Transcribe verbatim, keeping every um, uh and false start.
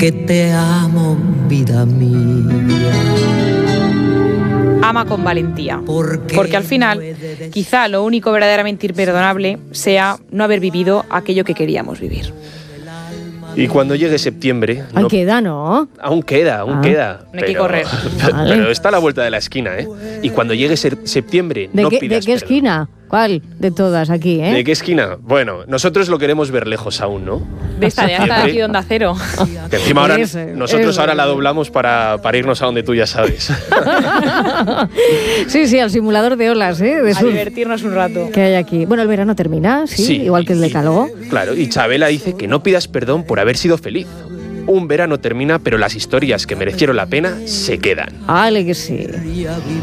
que te amo, vida mía. Ama con valentía, porque al final quizá lo único verdaderamente imperdonable sea no haber vivido aquello que queríamos vivir. Y cuando llegue septiembre... Ahí no, queda, ¿no? Aún queda, aún Ah. queda. No hay que correr. Pero, Vale. pero está a la vuelta de la esquina, ¿eh? Y cuando llegue ser- septiembre, ¿De no qué, pidas ¿de qué perdón. esquina? ¿Cuál? De todas aquí, ¿eh? ¿De qué esquina? Bueno, nosotros lo queremos ver lejos aún, ¿no? De esta, de hasta de aquí de Onda Cero. Que encima ahora, Ese, nosotros ese. ahora la doblamos para, para irnos a donde tú ya sabes. Sí, sí, al simulador de olas, ¿eh? De A surf divertirnos un rato. que hay aquí. Bueno, el verano termina, sí, Sí, igual que el y- decálogo. Claro, y Chabela dice que no pidas perdón por haber sido feliz. Un verano termina, pero las historias que merecieron la pena se quedan. Vale, que sí.